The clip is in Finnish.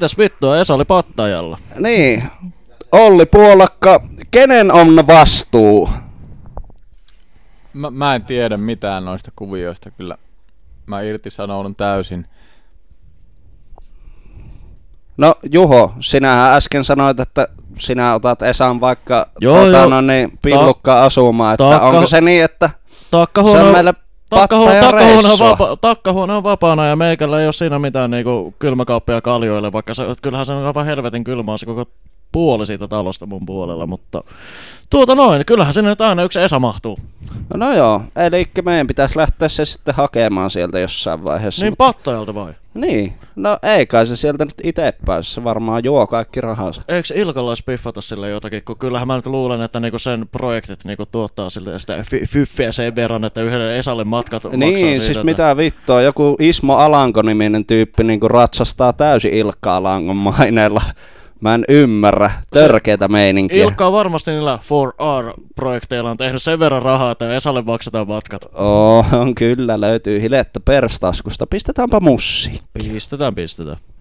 mitäs vittua, Esa oli pattajalla. Niin, Olli Puolakka, kenen on vastuu? Mä en tiedä mitään noista kuvioista kyllä. Mä irtisanoudun täysin. No Juho, sinähän äsken sanoit, että sinä otat Esan vaikka pillukkaan asumaan, että onko se niin, että se on meille pattajan reissua? Takkahuone on vapaana ja meikällä ei ole siinä mitään niinku kylmäkauppia kaljoille, vaikka kyllähän se on aivan helvetin kylmää se koko puoli siitä talosta mun puolella, mutta kyllähän sinne nyt aina yksi Esa mahtuu. No joo, eli meidän pitäisi lähteä se sitten hakemaan sieltä jossain vaiheessa. Niin pattajalta vai? Niin, no ei kai se sieltä nyt ite pääse, se varmaan juo kaikki rahansa. Eikö Ilkalla olisi piffata sille jotakin, kun kyllähän mä nyt luulen, että niinku sen projektit niinku tuottaa sille sitä fyffeä sen verran, että yhdelle Esalle matkat maksaa niin, siitä. siis mitä vittua, joku Ismo Alanko-niminen tyyppi niinku ratsastaa täysin Ilkka Alankon maineella. Mä en ymmärrä. Törkeetä meininkiä. Ilkka on varmasti niillä 4R-projekteilla on tehnyt sen verran rahaa, että Esalle maksetaan matkat. On kyllä, löytyy hilettä perstaskusta. Pistetäänpä mussiin. Pistetään.